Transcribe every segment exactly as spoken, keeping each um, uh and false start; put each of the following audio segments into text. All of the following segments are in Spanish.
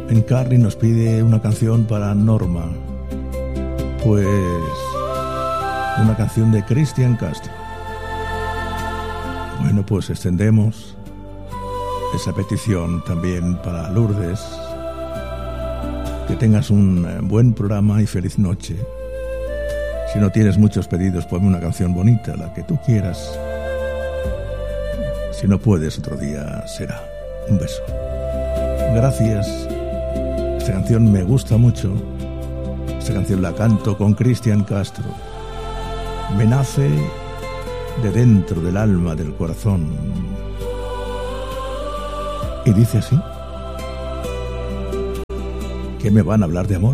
Encarni nos pide una canción para Norma. Pues una canción de Cristian Castro. Bueno, pues extendemos esa petición también para Lourdes. Que tengas un buen programa y feliz noche. Si no tienes muchos pedidos, ponme una canción bonita, la que tú quieras. Si no puedes, otro día será. Un beso. Gracias. Esta canción me gusta mucho. Esta canción la canto con Cristian Castro. Me nace de dentro del alma, del corazón. Y dice así: que me van a hablar de amor.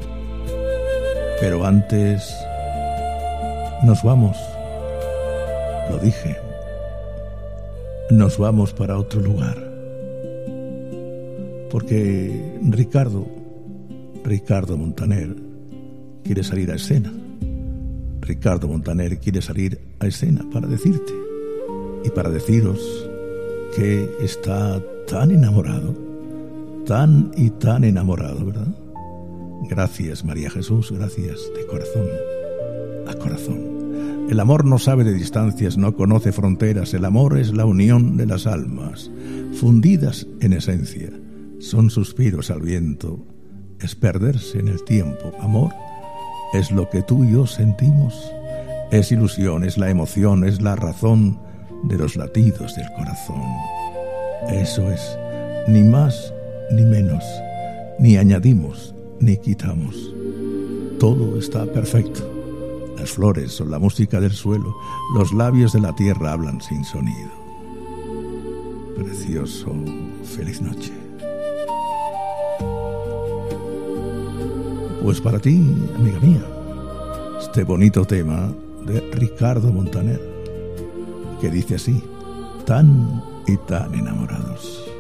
Pero antes nos vamos. Lo dije. Nos vamos para otro lugar. Porque Ricardo, Ricardo Montaner quiere salir a escena. Ricardo Montaner quiere salir a escena para decirte y para deciros que está tan enamorado, tan y tan enamorado, ¿verdad? Gracias, María Jesús, gracias de corazón a corazón. El amor no sabe de distancias, no conoce fronteras. El amor es la unión de las almas, fundidas en esencia. Son suspiros al viento, es perderse en el tiempo. Amor es lo que tú y yo sentimos. Es ilusión, es la emoción, es la razón de los latidos del corazón. Eso es, ni más ni menos, ni añadimos ni quitamos. Todo está perfecto. Las flores son la música del suelo, los labios de la tierra hablan sin sonido. Precioso, feliz noche. Pues para ti, amiga mía, este bonito tema de Ricardo Montaner, que dice así: tan y tan enamorados.